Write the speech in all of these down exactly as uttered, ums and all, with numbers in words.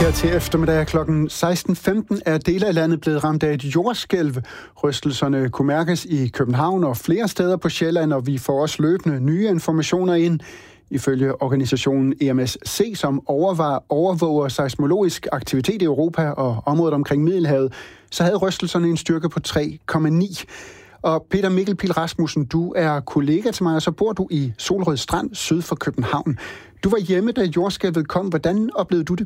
Her til eftermiddag klokken seksten femten er dele af landet blevet ramt af et jordskælv. Rystelserne kunne mærkes i København og flere steder på Sjælland, og vi får også løbende nye informationer ind. Ifølge organisationen E M S C, som overvåger, overvåger seismologisk aktivitet i Europa og området omkring Middelhavet, så havde rystelserne en styrke på tre komma ni. Og Peter Mikkel Pihl Rasmussen, du er kollega til mig, og så bor du i Solrød Strand syd for København. Du var hjemme, da jordskælvet kom. Hvordan oplevede du det?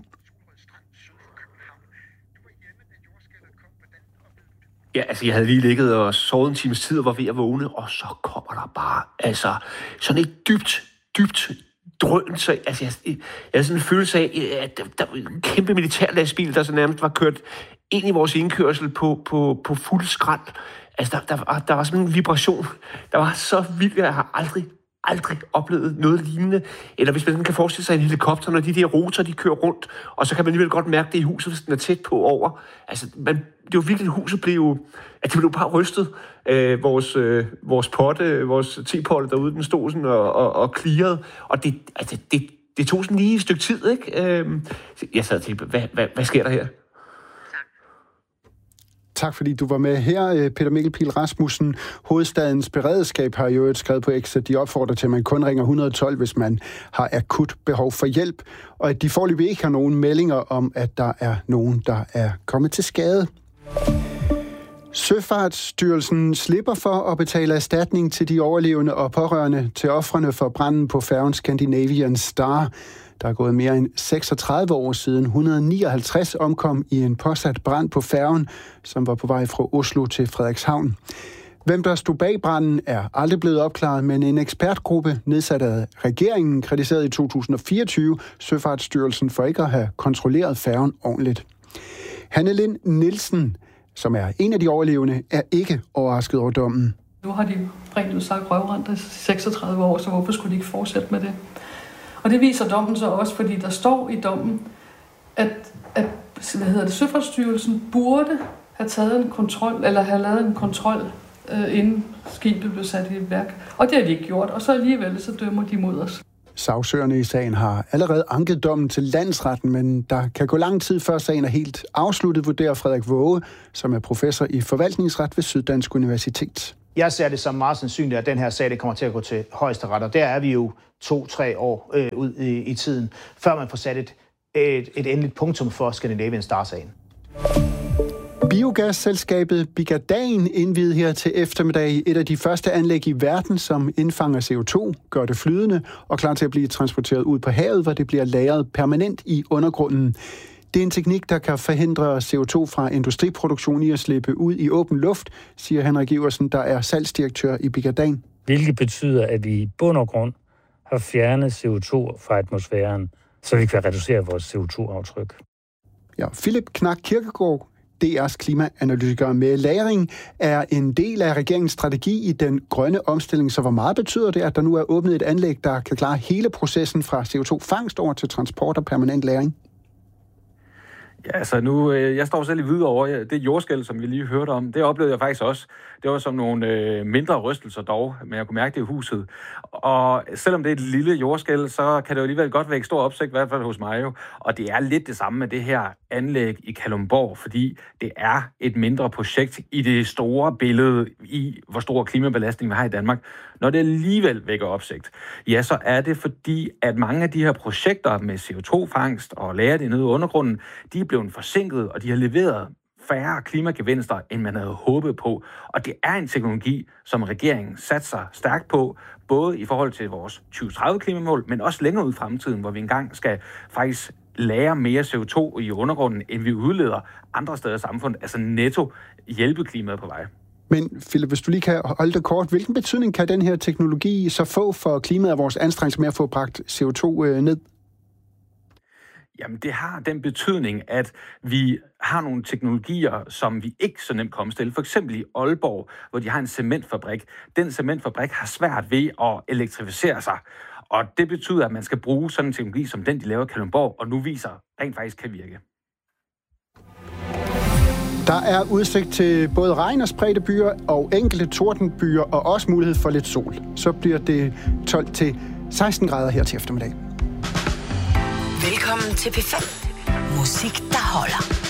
Ja, altså jeg havde lige ligget og sovet en times tid og var ved at vågne, og så kommer der bare, altså sådan et dybt, dybt drøn. Så, altså jeg, jeg havde sådan en følelse af, at der, der var en kæmpe militærlastbil, der så nærmest var kørt ind i vores indkørsel på, på, på fuld skrald. Altså der, der, var, der var sådan en vibration, der var så vildt, jeg har aldrig, aldrig oplevet noget lignende. Eller hvis man sådan kan forestille sig en helikopter, når de der rotor, de kører rundt, og så kan man alligevel godt mærke det i huset, hvis den er tæt på over. Altså, man, det var virkelig, huset blev, at det blev bare rystet. Øh, vores, øh, vores potte, vores tepotte derude, den stod sådan og, og, og klirrede. Og det, altså, det, det tog sådan lige et stykke tid, ikke? Øh, jeg sad og tænkte, hvad, hvad, hvad sker der her? Tak fordi du var med her, Peter Mikkel Pihl Rasmussen. Hovedstadens beredskab har jo skrevet på X, at de opfordrer til, at man kun ringer et et to, hvis man har akut behov for hjælp, og at de foreløbig ikke har nogen meldinger om, at der er nogen, der er kommet til skade. Søfartsstyrelsen slipper for at betale erstatning til de overlevende og pårørende til ofrene for branden på færgen Scandinavian Star. Der er gået mere end seksogtredive år siden et hundrede nioghalvtreds omkom i en påsat brand på færgen, som var på vej fra Oslo til Frederikshavn. Hvem der stod bag branden er aldrig blevet opklaret, men en ekspertgruppe nedsat af regeringen kritiserede i to tusind og fireogtyve Søfartsstyrelsen for ikke at have kontrolleret færgen ordentligt. Hanne Lind Nielsen, som er en af de overlevende, er ikke overrasket over dommen. Nu har de rent ud sagt røvrendt i seksogtredive år, så hvorfor skulle de ikke fortsætte med det? Og det viser dommen så også, fordi der står i dommen, at, at hvad hedder det, Søfartsstyrelsen burde have taget en kontrol, eller have lavet en kontrol, øh, inden skibet blev sat i værk. Og det har de ikke gjort, og så alligevel så dømmer de mod os. Sagsøgerne i sagen har allerede anket dommen til landsretten, men der kan gå lang tid før sagen er helt afsluttet, vurderer Frederik Våge, som er professor i forvaltningsret ved Syddansk Universitet. Jeg ser det som meget sandsynligt, at den her sag det kommer til at gå til højesteret, og der er vi jo to-tre år øh, ud i, i tiden, før man får sat et, et, et endeligt punktum for Scandinavian Star-sagen. Biogasselskabet Bigadaen indviede her til eftermiddag et af de første anlæg i verden, som indfanger C O to, gør det flydende og klar til at blive transporteret ud på havet, hvor det bliver lagret permanent i undergrunden. Det er en teknik, der kan forhindre C O to fra industriproduktion i at slippe ud i åben luft, siger Henrik Iversen, der er salgsdirektør i Bigadaen. Hvilket betyder, at vi i bund og grund har fjernet C O to fra atmosfæren, så vi kan reducere vores C O to aftryk. Ja, Philip Knak Kirkegaard, D R's klimaanalytiker med lagring, er en del af regeringens strategi i den grønne omstilling. Så hvor meget betyder det, at der nu er åbnet et anlæg, der kan klare hele processen fra C O to fangst over til transport og permanent lagring? Ja, altså nu, øh, jeg står selv i Hvidovre. Det jordskælv, som vi lige hørte om, det oplevede jeg faktisk også. Det var som nogle øh, mindre rystelser dog, men jeg kunne mærke det i huset. Og selvom det er et lille jordskælv, så kan det jo alligevel godt vække stor opsigt, i hvert fald hos mig jo. Og det er lidt det samme med det her anlæg i Kalundborg, fordi det er et mindre projekt i det store billede i, hvor stor klimabelastning vi har i Danmark. Når det alligevel vækker opsigt, ja, så er det fordi, at mange af de her projekter med C O to fangst og lagre det nede i undergrunden, de er blevet forsinket, og de har leveret færre klimagevinster, end man havde håbet på. Og det er en teknologi, som regeringen satser stærkt på, både i forhold til vores tyve tredive klimamål, men også længere ud i fremtiden, hvor vi engang skal faktisk lagre mere C O to i undergrunden, end vi udleder andre steder i samfundet, altså netto hjælpe klimaet på vej. Men Philip, hvis du lige kan holde det kort, hvilken betydning kan den her teknologi så få for klimaet og vores anstrengelse med at få bragt C O to ned? Jamen, det har den betydning, at vi har nogle teknologier, som vi ikke så nemt kan omstille. For eksempel i Aalborg, hvor de har en cementfabrik. Den cementfabrik har svært ved at elektrificere sig. Og det betyder, at man skal bruge sådan en teknologi som den, de laver i Kalundborg, og nu viser rent faktisk kan virke. Der er udsigt til både regn og spredte byer og enkelte tordenbyer, og også mulighed for lidt sol. Så bliver det tolv til seksten grader her til eftermiddag. Velkommen til P fem. Musik, der holder.